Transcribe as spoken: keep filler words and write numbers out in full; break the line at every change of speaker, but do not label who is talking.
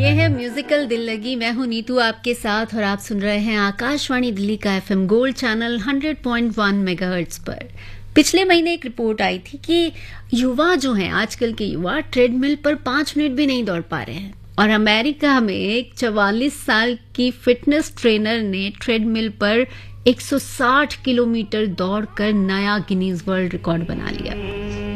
ये है म्यूजिकल दिल लगी। मैं हूं नीतू आपके साथ और आप सुन रहे हैं आकाशवाणी दिल्ली का FM gold channel hundred point one megahertz पर। पिछले महीने एक रिपोर्ट आई थी कि युवा जो हैं, आजकल के युवा ट्रेडमिल पर पांच मिनट भी नहीं दौड़ पा रहे हैं। और अमेरिका में एक चवालीस साल की फिटनेस ट्रेनर ने ट्रेडमिल पर एक सौ साठ किलोमीटर दौड़कर नया गिनीज वर्ल्ड रिकॉर्ड बना लिया।